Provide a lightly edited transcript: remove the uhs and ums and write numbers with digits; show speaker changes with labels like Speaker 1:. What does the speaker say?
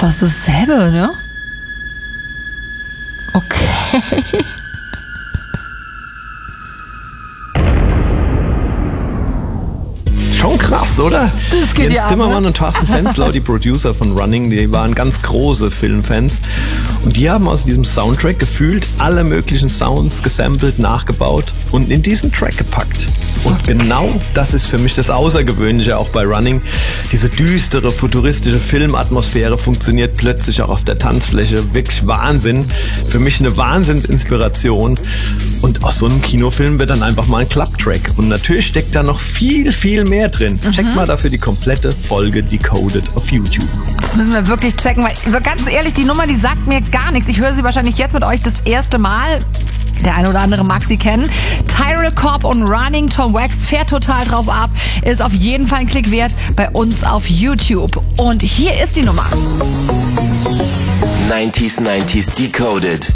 Speaker 1: fast dasselbe, ne? Okay.
Speaker 2: Schon krass, oder?
Speaker 1: Das geht
Speaker 2: Jens
Speaker 1: ja ab,
Speaker 2: Zimmermann
Speaker 1: ne?
Speaker 2: und Thorsten Fenslau, die Producer von Running, die waren ganz große Filmfans. Und die haben aus diesem Soundtrack gefühlt alle möglichen Sounds gesampelt, nachgebaut und in diesen Track gepackt. Und genau das ist für mich das Außergewöhnliche auch bei Running. Diese düstere, futuristische Filmatmosphäre funktioniert plötzlich auch auf der Tanzfläche. Wirklich Wahnsinn. Für mich eine Wahnsinnsinspiration. Und aus so einem Kinofilm wird dann einfach mal ein Clubtrack. Und natürlich steckt da noch viel, viel mehr drin. Checkt mal dafür die komplette Folge Decoded auf YouTube.
Speaker 1: Das müssen wir wirklich checken, weil ganz ehrlich, die Nummer, die sagt mir gar nichts. Ich höre sie wahrscheinlich jetzt mit euch das erste Mal. Der eine oder andere mag sie kennen. Tyrell Cobb und Running, Tom Wax fährt total drauf ab. Ist auf jeden Fall ein Klick wert bei uns auf YouTube. Und hier ist die Nummer.
Speaker 3: 90s Decoded.